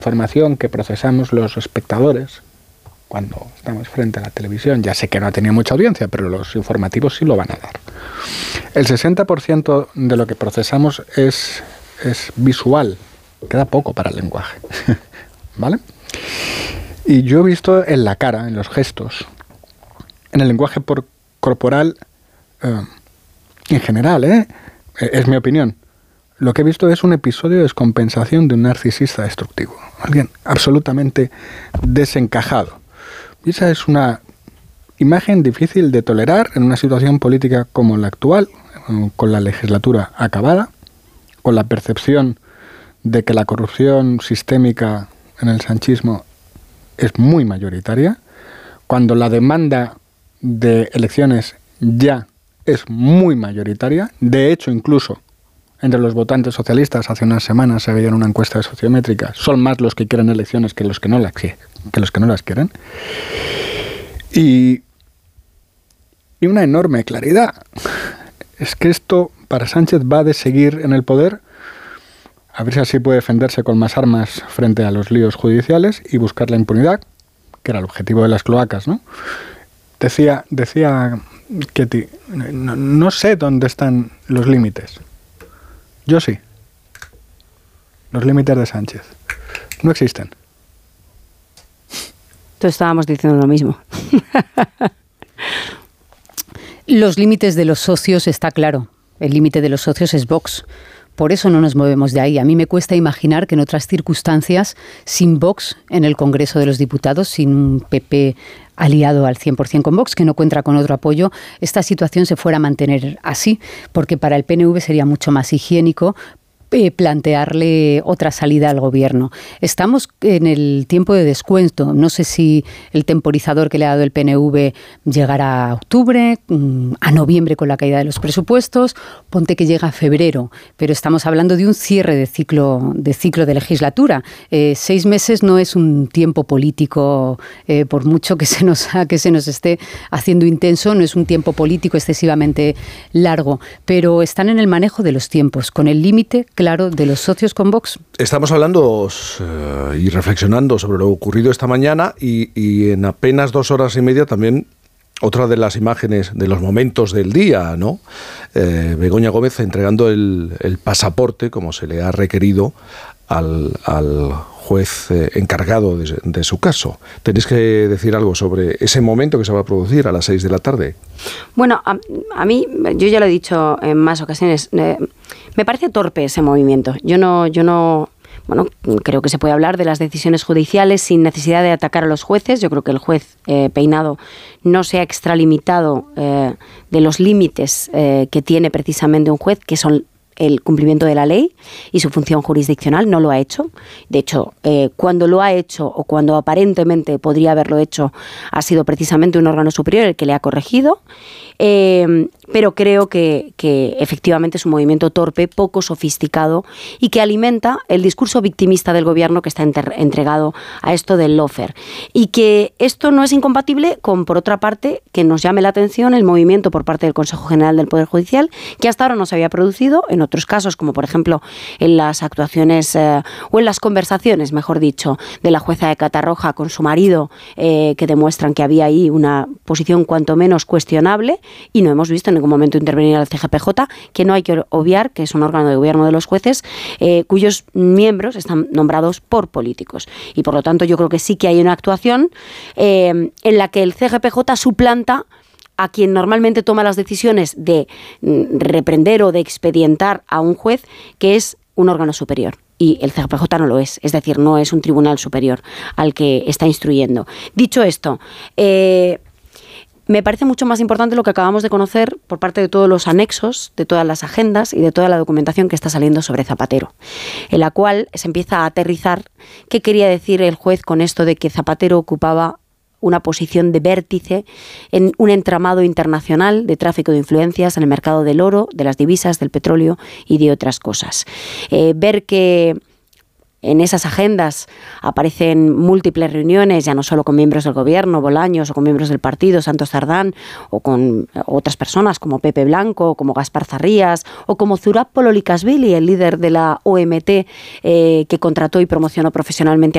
información que procesamos los espectadores cuando estamos frente a la televisión, ya sé que no ha tenido mucha audiencia, pero los informativos sí lo van a dar. El 60% de lo que procesamos es visual, queda poco para el lenguaje, ¿vale? Y yo he visto en la cara, en los gestos, en el lenguaje corporal, en general, es mi opinión, lo que he visto es un episodio de descompensación de un narcisista destructivo, alguien absolutamente desencajado. Y esa es una imagen difícil de tolerar en una situación política como la actual, con la legislatura acabada, con la percepción de que la corrupción sistémica en el sanchismo es muy mayoritaria, cuando la demanda de elecciones ya es muy mayoritaria. De hecho, incluso entre los votantes socialistas, hace unas semanas se veía en una encuesta de sociométrica, son más los que quieren elecciones que los que no las quieren. Y una enorme claridad. Es que esto para Sánchez va de seguir en el poder, a ver si así puede defenderse con más armas frente a los líos judiciales y buscar la impunidad, que era el objetivo de las cloacas, ¿no? Decía Ketty, no sé dónde están los límites. Yo sí. Los límites de Sánchez no existen. Entonces estábamos diciendo lo mismo. Los límites de los socios está claro. El límite de los socios es Vox. Por eso no nos movemos de ahí. A mí me cuesta imaginar que en otras circunstancias, sin Vox en el Congreso de los Diputados, sin un PP aliado al 100% con Vox, que no cuenta con otro apoyo, esta situación se fuera a mantener así, porque para el PNV sería mucho más higiénico plantearle otra salida al gobierno. Estamos en el tiempo de descuento. No sé si el temporizador que le ha dado el PNV llegará a octubre, a noviembre con la caída de los presupuestos, ponte que llega a febrero, pero estamos hablando de un cierre de ciclo de legislatura. 6 meses no es un tiempo político, por mucho que se nos esté haciendo intenso, no es un tiempo político excesivamente largo, pero están en el manejo de los tiempos, con el límite claro de los socios con Vox. Estamos hablando y reflexionando sobre lo ocurrido esta mañana y en apenas 2 horas y media también otra de las imágenes de los momentos del día, ¿no? Begoña Gómez entregando el pasaporte, como se le ha requerido, al juez encargado de su caso. ¿Tenéis que decir algo sobre ese momento que se va a producir a las 6 de la tarde? Bueno, a mí, yo ya lo he dicho en más ocasiones, me parece torpe ese movimiento. Yo no, bueno, creo que se puede hablar de las decisiones judiciales sin necesidad de atacar a los jueces. Yo creo que el juez Peinado no se ha extralimitado de los límites que tiene precisamente un juez, que son el cumplimiento de la ley y su función jurisdiccional. No lo ha hecho. De hecho, cuando lo ha hecho o cuando aparentemente podría haberlo hecho, ha sido precisamente un órgano superior el que le ha corregido. Pero creo que efectivamente es un movimiento torpe, poco sofisticado y que alimenta el discurso victimista del gobierno que está entregado a esto del lawfare. Y que esto no es incompatible con, por otra parte, que nos llame la atención el movimiento por parte del Consejo General del Poder Judicial, que hasta ahora no se había producido en otros casos, como por ejemplo en las actuaciones o en las conversaciones, mejor dicho, de la jueza de Catarroja con su marido, que demuestran que había ahí una posición cuanto menos cuestionable, y no hemos visto en ningún momento intervenir al CGPJ, que no hay que obviar que es un órgano de gobierno de los jueces, cuyos miembros están nombrados por políticos. Y por lo tanto yo creo que sí que hay una actuación en la que el CGPJ suplanta a quien normalmente toma las decisiones de reprender o de expedientar a un juez, que es un órgano superior. Y el CGPJ no lo es decir, no es un tribunal superior al que está instruyendo. Dicho esto, me parece mucho más importante lo que acabamos de conocer por parte de todos los anexos, de todas las agendas y de toda la documentación que está saliendo sobre Zapatero, en la cual se empieza a aterrizar qué quería decir el juez con esto de que Zapatero ocupaba una posición de vértice en un entramado internacional de tráfico de influencias en el mercado del oro, de las divisas, del petróleo y de otras cosas. Ver que en esas agendas aparecen múltiples reuniones, ya no solo con miembros del gobierno, Bolaños, o con miembros del partido, Santos Cerdán, o con otras personas como Pepe Blanco, como Gaspar Zarrías, o como Zurab Pololikashvili, el líder de la OMT, que contrató y promocionó profesionalmente